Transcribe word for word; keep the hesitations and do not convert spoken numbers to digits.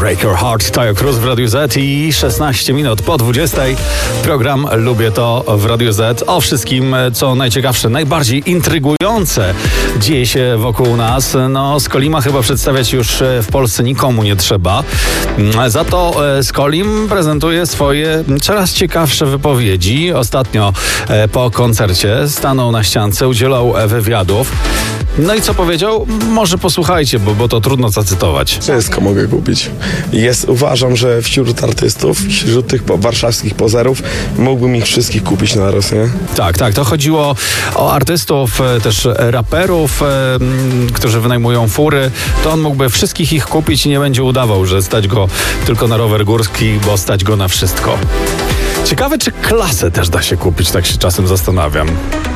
Break Your Heart, Tajo Cruz w Radiu Z i szesnaście minut po dwudziestej. Program Lubię to w Radiu Z. O wszystkim, co najciekawsze, najbardziej intrygujące dzieje się wokół nas. No, Skolima chyba przedstawiać już w Polsce nikomu nie trzeba. Za to Skolim prezentuje swoje coraz ciekawsze wypowiedzi. Ostatnio po koncercie stanął na ściance, udzielał wywiadów. No i co powiedział? Może posłuchajcie, bo, bo to trudno zacytować. Wszystko mogę kupić. Jest, uważam, że wśród artystów, wśród tych warszawskich pozerów mógłbym ich wszystkich kupić naraz, nie? Tak, tak. To chodziło o artystów, też raperów, którzy wynajmują fury. To on mógłby wszystkich ich kupić i nie będzie udawał, że stać go tylko na rower górski, bo stać go na wszystko. Ciekawe, czy klasę też da się kupić, tak się czasem zastanawiam.